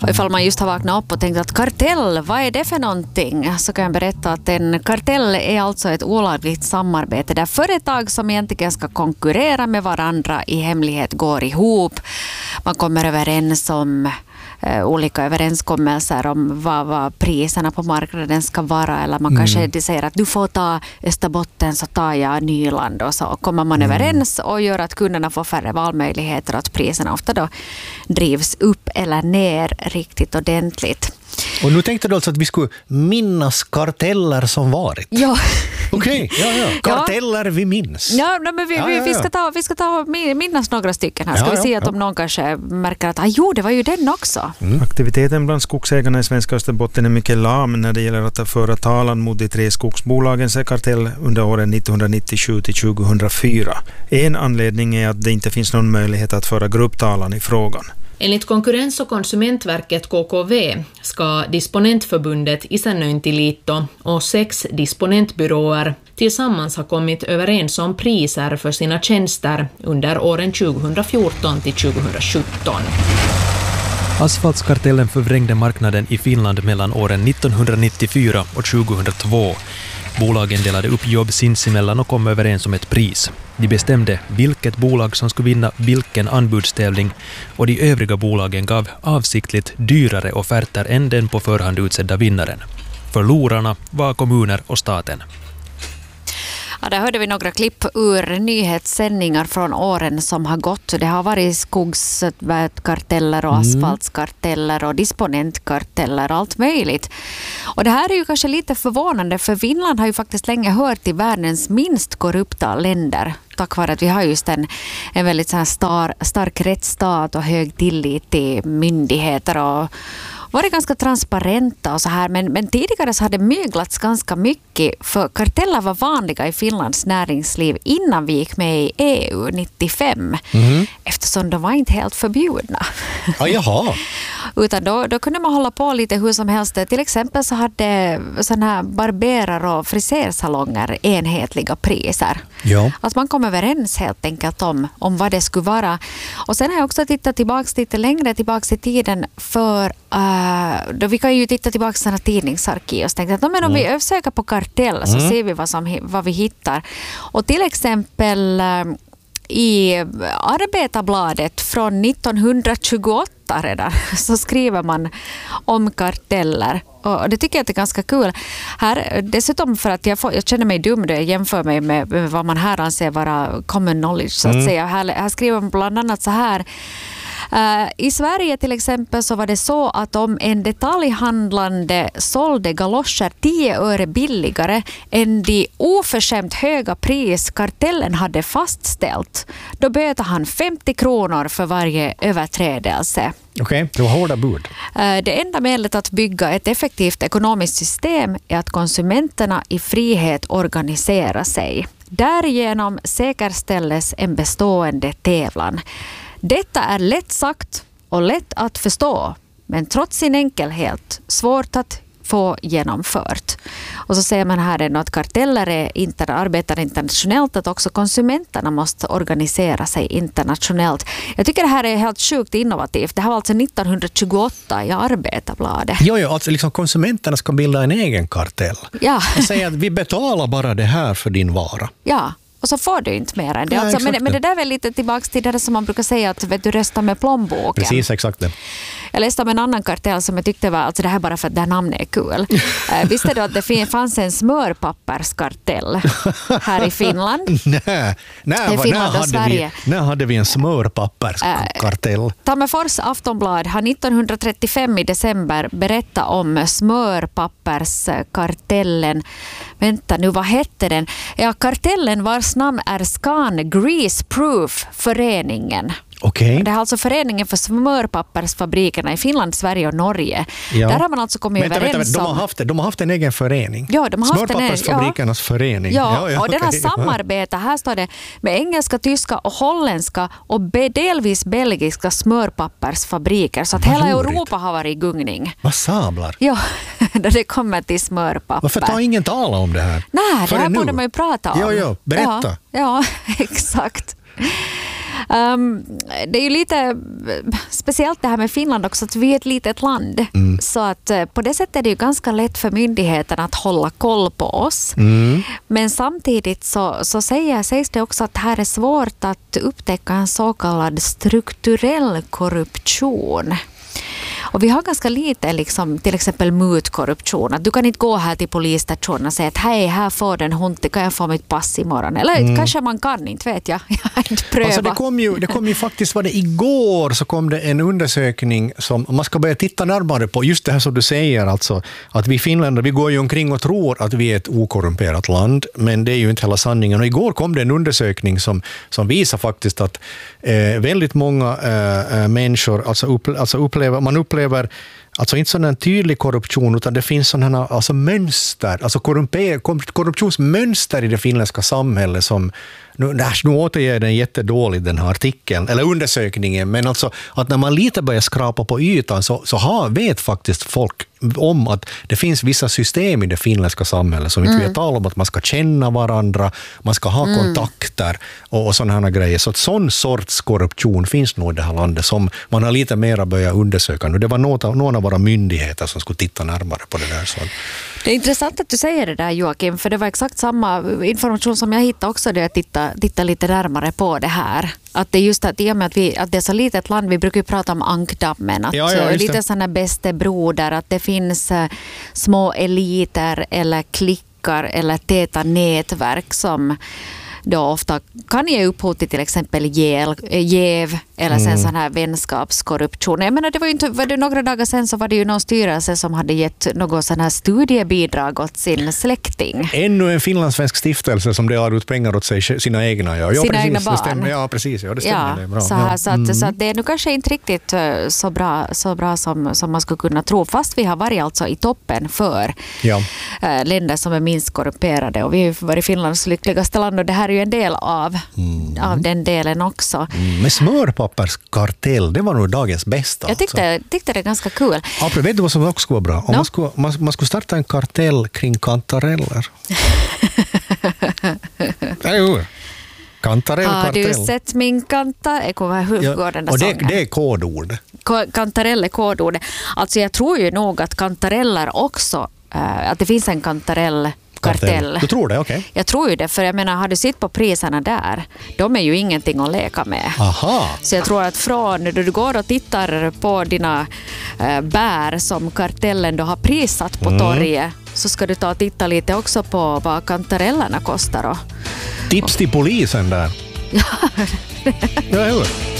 Och ifall man just har vaknat upp och tänkt att kartell, vad är det för någonting? Så kan jag berätta att en kartell är alltså ett olagligt samarbete där företag som egentligen ska konkurrera med varandra i hemlighet går ihop. Man kommer överens om olika överenskommelser om vad priserna på marknaden ska vara, eller man kanske säger att du får ta Österbotten så tar jag Nyland, och så kommer man överens och gör att kunderna får färre valmöjligheter och att priserna ofta då drivs upp eller ner riktigt ordentligt. Och nu tänkte du alltså att vi skulle minnas karteller som varit? Ja. Okej, ja. Karteller vi minns. Ja, men vi ska ta minnas några stycken här. Ska vi se att om någon kanske märker att det var ju den också. Aktiviteten bland skogsägarna i svenska Österbotten är mycket lam när det gäller att föra talan mot de 3 skogsbolagens kartell under åren 1997 till 2004. En anledning är att det inte finns någon möjlighet att föra grupptalan i frågan. Enligt Konkurrens- och konsumentverket KKV ska Disponentförbundet Isännöintilito och 6 disponentbyråer tillsammans ha kommit överens om priser för sina tjänster under åren 2014 till 2017. Asfaltskartellen förvrängde marknaden i Finland mellan åren 1994 och 2002. Bolagen delade upp jobb sinsemellan och kom överens om ett pris. De bestämde vilket bolag som skulle vinna vilken anbudstävling, och de övriga bolagen gav avsiktligt dyrare offerter än den på förhand utsedda vinnaren. Förlorarna var kommuner och staten. Ja, där hörde vi några klipp ur nyhetssändningar från åren som har gått. Det har varit skogskarteller och asfaltskarteller och disponentkarteller och allt möjligt. Och det här är ju kanske lite förvånande, för Finland har ju faktiskt länge hört till världens minst korrupta länder. Tack vare att vi har just en väldigt så här stark rättsstat och hög tillit till myndigheter och varit ganska transparenta och så här, men tidigare så hade myglats ganska mycket, för karteller var vanliga i Finlands näringsliv innan vi gick med i EU 95, eftersom de var inte helt förbjudna. Jaha. Utan då kunde man hålla på lite hur som helst. Till exempel så hade såna här barberar och frisersalonger enhetliga priser. Ja. Att man kom överens helt enkelt om vad det skulle vara. Och sen har jag också tittat tillbaka lite längre tillbaka i tiden, för då vi kan ju titta tillbaka på sådana tidningsarkiv och tänkte att om vi söker på kartell så ser vi vad vi hittar. Och till exempel i Arbetarbladet från 1928 redan så skriver man om karteller. Och det tycker jag är ganska kul. Här, dessutom för att jag känner mig dum då jag jämför mig med vad man här anser vara common knowledge så att säga. Här skriver man bland annat så här. I Sverige till exempel så var det så att om en detaljhandlande sålde galoscher 10 öre billigare än de oförskämt höga pris kartellen hade fastställt, då böter han 50 kronor för varje överträdelse. Okej, det var hårda bud. Det enda medlet att bygga ett effektivt ekonomiskt system är att konsumenterna i frihet organiserar sig. Därigenom säkerställes en bestående tävlan. Detta är lätt sagt och lätt att förstå, men trots sin enkelhet svårt att få genomfört. Och så säger man här att karteller arbetar internationellt, att också konsumenterna måste organisera sig internationellt. Jag tycker det här är helt sjukt innovativt. Det här var alltså 1928 i Arbetarbladet. Jo, alltså liksom konsumenterna ska bilda en egen kartell. Ja. Och säga att vi betalar bara det här för din vara. Ja. Och så får du inte mer än det. Ja, alltså, men det där är väl lite tillbaka till det som man brukar säga att du röstar med plånboken. Precis, exakt det. Jag läste om en annan kartell som jag tyckte var, alltså det här bara för att det här namnet är kul. Visste du att det fanns en smörpapperskartell här i Finland? Nej, Finland och Sverige. När hade vi en smörpapperskartell? Tammerfors Aftonblad har 1935 i december berättat om smörpapperskartellen. Vänta nu, vad hette den? Ja, kartellen vars namn är Scan Greaseproof föreningen. Okay. Det är alltså föreningen för smörpappersfabrikerna i Finland, Sverige och Norge. Ja. Där har man alltså kommit överens om... De har haft en egen förening. Ja, de har haft Smörpappersfabrikernas förening. Ja, och den har samarbetat, här står det, med engelska, tyska och holländska och delvis belgiska smörpappersfabriker. Så att hela Europa har varit i gungning. Vad sablar? Ja, när det kommer till smörpapper. Varför tar ingen tala om det här? Nej, det här borde man ju prata om. Ja, berätta. Ja, exakt. Det är ju lite speciellt det här med Finland också, att vi är ett litet land. Så att på det sättet är det ju ganska lätt för myndigheterna att hålla koll på oss. Men samtidigt så sägs det också att det här är svårt att upptäcka en så kallad strukturell korruption. Och vi har ganska lite liksom, till exempel mutkorruption. Att du kan inte gå här till polisstationen och säga att hej, här får den hund, kan jag få mitt pass imorgon? Eller kanske man kan, inte vet jag. Jag har inte prövat. Alltså det kom ju faktiskt, var det igår så kom det en undersökning som man ska börja titta närmare på. Just det här som du säger, alltså att vi finländare, vi går ju omkring och tror att vi är ett okorrumperat land, men det är ju inte hela sanningen. Och igår kom det en undersökning som visar faktiskt att väldigt många människor man upplever alltså inte sån en tydlig korruption, utan det finns sådana alltså mönster, alltså korruptionsmönster i det finländska samhället som nu återger den jättedåligt den här artikeln eller undersökningen, men alltså att när man lite börjar skrapa på ytan så vet faktiskt folk om att det finns vissa system i det finländska samhället som inte vet om att man ska känna varandra, man ska ha kontakter och sådana här grejer. Så att sån sorts korruption finns nog i det här landet som man har lite mer börjat undersöka nu. Det var någon av våra myndigheter som skulle titta närmare på det där. Så. Det är intressant att du säger det där, Joakim, för det var exakt samma information som jag hittade också då jag tittade lite närmare på det här. Att det är just att i och med att det är så litet land, vi brukar ju prata om ankdammen, att lite sådana bästa broder, att det finns små eliter eller klickar eller täta nätverk som då ofta kan ge upphov till exempel jäv eller sen sån här vänskapskorruption. Jag menar, var det några dagar sen så var det ju någon styrelse som hade gett något sån här studiebidrag åt sin släkting. Ännu en finlandssvensk stiftelse som delar ut pengar åt sig, sina egna. Ja, sina precis, egna barn. Det stämmer, ja, precis. Ja, det stämmer. Ja, det är bra. Så att det är nu kanske inte riktigt så bra som man skulle kunna tro. Fast vi har varit alltså i toppen för länder som är minst korrumperade. Och vi har varit Finlands lyckligaste land och det här är ju en del av den delen också. Med smörpapperskartell, det var nog dagens bästa. Jag tyckte det är ganska kul. Vet du vad som också skulle vara bra? Om man skulle starta en kartell kring kantareller. Har du sett min kanta? Hur går den där sången? Det är kodord. Kantarell är kodord. Alltså jag tror ju nog att kantareller också, att det finns en kantarellkartell. Du tror det? Okej. Jag tror ju det, för jag menar, har du sitt på priserna där, de är ju ingenting att leka med. Aha. Så jag tror att från när du går och tittar på dina bär som kartellen då har prissatt på torget, så ska du ta och titta lite också på vad kantarellerna kostar. Tips till polisen där. Ja, hur?